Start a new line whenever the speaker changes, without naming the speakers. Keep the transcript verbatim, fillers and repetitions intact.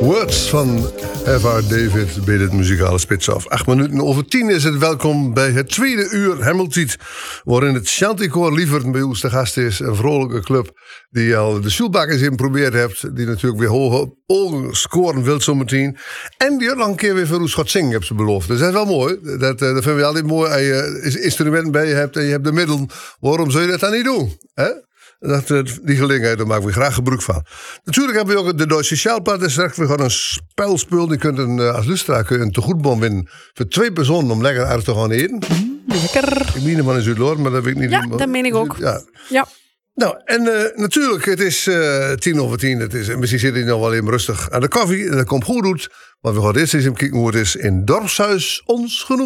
Words van Eva David bij dit muzikale spits af. Acht minuten over tien is het. Welkom bij het tweede uur Hemeltiet, waarin het Chanticoor Lievert bij ons te gast is. Een vrolijke club die al de Sjoelbakkers in probeerd hebt. Die natuurlijk weer hoge ogen scoren wil zometeen. En die al een keer weer voor ons gaat zingen, heb ze beloofd. Dus dat is wel mooi. Dat, dat vinden we altijd mooi. Als je instrumenten bij je hebt en je hebt de middelen. Waarom zou je dat dan niet doen? Hè? Dat, die gelegenheid, daar maken we graag gebruik van. Natuurlijk hebben we ook de Duitse Sociaalpad. Straks we gaan een spelspul. Die kunt een, als lustraak een tegoedbon winnen. Voor twee personen om lekker aardig te gaan eten.
Mm, lekker.
Ik meen hem aan in Zuid-Loor, maar dat weet ik niet.
Ja, dat meen ik ook.
Ja.
Ja.
Nou, en uh, natuurlijk, het is uh, tien over tien. Het is, misschien zit hij nog wel even rustig aan de koffie. En dat komt goed uit. Maar we gaan eerst eens even kijken hoe het is in Dorpshuis Ons Genoeg.